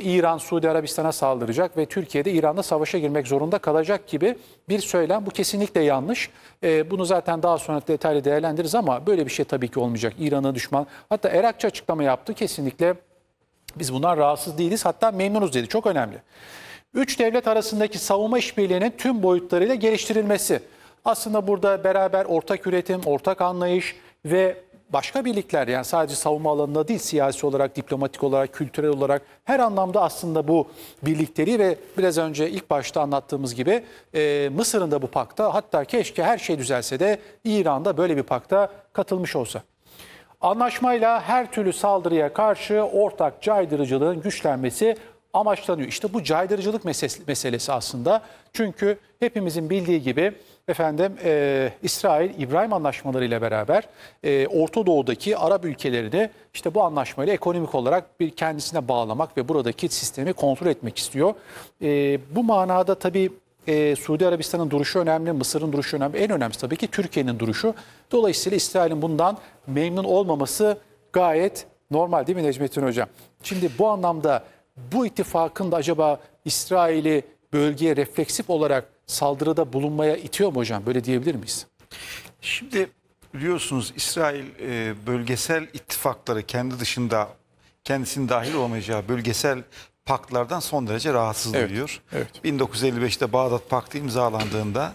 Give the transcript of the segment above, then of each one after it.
İran Suudi Arabistan'a saldıracak ve Türkiye'de İran'la savaşa girmek zorunda kalacak gibi bir söylem. Bu kesinlikle yanlış. Bunu zaten daha sonra detaylı değerlendiririz ama böyle bir şey tabii ki olmayacak. İran'a düşman. Hatta Erakçı açıklama yaptı. Kesinlikle biz bundan rahatsız değiliz, hatta memnunuz dedi. Çok önemli. Üç devlet arasındaki savunma işbirliğinin tüm boyutlarıyla geliştirilmesi. Aslında burada beraber ortak üretim, ortak anlayış ve başka birlikler, yani sadece savunma alanında değil, siyasi olarak, diplomatik olarak, kültürel olarak her anlamda aslında bu birlikteliği ve biraz önce ilk başta anlattığımız gibi Mısır'ın da bu pakta, hatta keşke her şey düzelse de İran'da böyle bir pakta katılmış olsa. Anlaşmayla her türlü saldırıya karşı ortak caydırıcılığın güçlenmesi amaçlanıyor. İşte bu caydırıcılık meselesi aslında. Çünkü hepimizin bildiği gibi efendim İsrail-İbrahim anlaşmaları ile beraber Orta Doğu'daki Arap ülkelerini işte bu anlaşmayla ekonomik olarak bir kendisine bağlamak ve buradaki sistemi kontrol etmek istiyor. Bu manada tabii Suudi Arabistan'ın duruşu önemli, Mısır'ın duruşu önemli. En önemlisi tabii ki Türkiye'nin duruşu. Dolayısıyla İsrail'in bundan memnun olmaması gayet normal, değil mi Necmettin Hocam? Şimdi bu anlamda bu ittifakın da acaba İsrail'i bölgeye refleksif olarak saldırıda bulunmaya itiyor mu hocam? Böyle diyebilir miyiz? Şimdi biliyorsunuz İsrail bölgesel ittifakları kendi dışında kendisinin dahil olamayacağı bölgesel paktlardan son derece rahatsız duyuyor. Evet. 1955'te Bağdat Paktı imzalandığında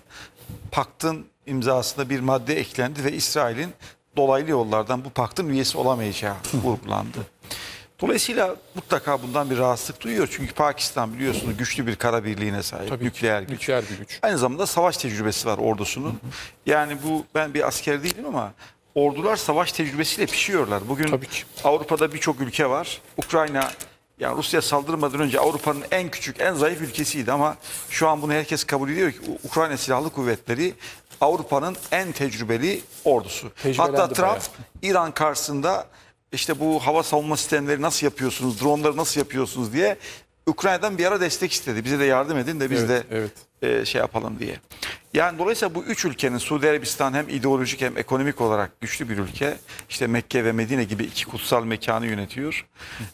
paktın imzasına bir madde eklendi ve İsrail'in dolaylı yollardan bu paktın üyesi olamayacağı vurgulandı. Dolayısıyla mutlaka bundan bir rahatsızlık duyuyor. Çünkü Pakistan biliyorsunuz güçlü bir kara birliğine sahip. Tabii nükleer güç. Nükleer bir güç. Aynı zamanda savaş tecrübesi var ordusunun. Yani ben bir asker değilim ama ordular savaş tecrübesiyle pişiyorlar. Bugün Tabii ki. Avrupa'da birçok ülke var. Ukrayna, yani Rusya saldırmadan önce Avrupa'nın en küçük, en zayıf ülkesiydi ama şu an bunu herkes kabul ediyor ki Ukrayna Silahlı Kuvvetleri Avrupa'nın en tecrübeli ordusu. Hatta Trump bayağı. İran karşısında işte bu hava savunma sistemleri nasıl yapıyorsunuz, dronları nasıl yapıyorsunuz diye Ukrayna'dan bir ara destek istedi. Bize de yardım edin de biz şey yapalım diye. Yani dolayısıyla bu üç ülkenin, Suudi Arabistan hem ideolojik hem ekonomik olarak güçlü bir ülke. İşte Mekke ve Medine gibi iki kutsal mekanı yönetiyor.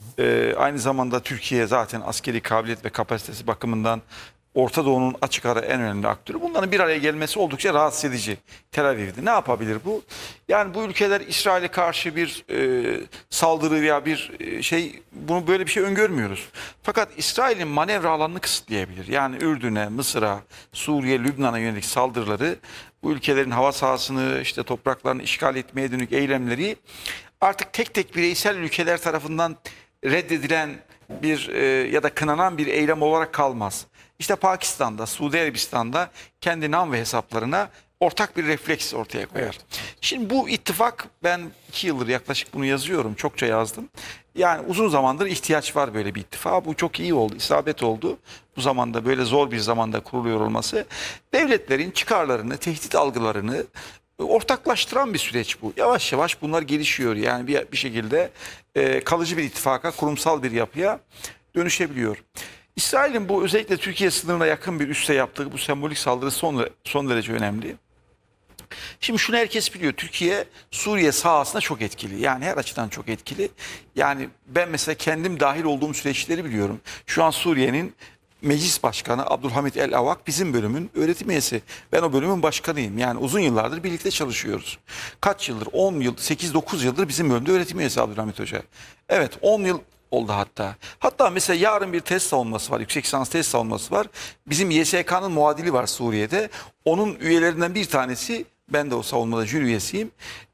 Aynı zamanda Türkiye zaten askeri kabiliyet ve kapasitesi bakımından Orta Doğu'nun açık ara en önemli aktörü. Bunların bir araya gelmesi oldukça rahatsız edici Tel Aviv'de. Ne yapabilir bu? Yani bu ülkeler İsrail'e karşı bir saldırı veya bir bunu böyle bir şey öngörmüyoruz. Fakat İsrail'in manevra alanını kısıtlayabilir. Yani Ürdün'e, Mısır'a, Suriye, Lübnan'a yönelik saldırıları, bu ülkelerin hava sahasını, işte topraklarını işgal etmeye dönük eylemleri artık tek tek bireysel ülkeler tarafından reddedilen bir ya da kınanan bir eylem olarak kalmaz. İşte Pakistan'da, Suudi Arabistan'da kendi nam ve hesaplarına ortak bir refleks ortaya koyar. Evet. Şimdi bu ittifak, ben 2 yıldır yaklaşık bunu yazıyorum, çokça yazdım. Yani uzun zamandır ihtiyaç var böyle bir ittifaka. Bu çok iyi oldu, isabet oldu. Bu zamanda, böyle zor bir zamanda kuruluyor olması. Devletlerin çıkarlarını, tehdit algılarını ortaklaştıran bir süreç bu. Yavaş yavaş bunlar gelişiyor. Yani bir şekilde kalıcı bir ittifaka, kurumsal bir yapıya dönüşebiliyor. İsrail'in bu özellikle Türkiye sınırına yakın bir üsse yaptığı bu sembolik saldırı son derece önemli. Şimdi şunu herkes biliyor. Türkiye Suriye sahasında çok etkili. Yani her açıdan çok etkili. Yani ben mesela kendim dahil olduğum süreçleri biliyorum. Şu an Suriye'nin Meclis Başkanı Abdülhamit El Avak bizim bölümün öğretim üyesi. Ben o bölümün başkanıyım. Yani uzun yıllardır birlikte çalışıyoruz. Kaç yıldır? 10 yıl, 8-9 yıldır bizim bölümde öğretim üyesi Abdülhamit Hoca. Evet, 10 yıl oldu hatta. Hatta mesela yarın bir test savunması var. Yüksek lisans test savunması var. Bizim YSK'nın muadili var Suriye'de. Onun üyelerinden bir tanesi, ben de o savunmada jüri üyesiyim.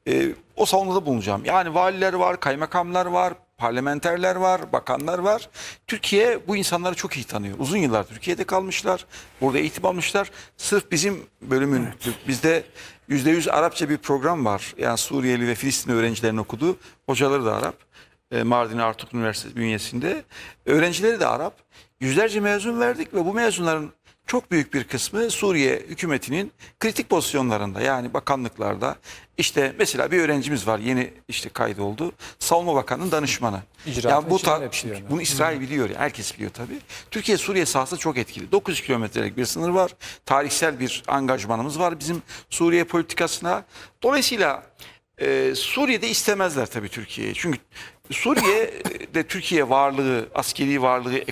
O savunmada bulunacağım. Yani valiler var, kaymakamlar var, parlamenterler var, bakanlar var. Türkiye bu insanları çok iyi tanıyor. Uzun yıllar Türkiye'de kalmışlar. Burada eğitim almışlar. Sırf bizim bölümün, bizde %100 Arapça bir program var. Yani Suriyeli ve Filistin öğrencilerin okuduğu. Hocaları da Arap. Mardin Artuk Üniversitesi bünyesinde. Öğrencileri de Arap. Yüzlerce mezun verdik ve bu mezunların çok büyük bir kısmı Suriye hükümetinin kritik pozisyonlarında, yani bakanlıklarda. İşte mesela bir öğrencimiz var, yeni işte kaydoldu. Savunma Bakanı'nın danışmanı. Yani bunu İsrail biliyor, yani herkes biliyor tabii. Türkiye Suriye sahası çok etkili. 9 kilometrelik bir sınır var. Tarihsel bir angajmanımız var bizim Suriye politikasına. Dolayısıyla Suriye'de istemezler tabii Türkiye'yi. Çünkü Suriye'de Türkiye varlığı, askeri varlığı,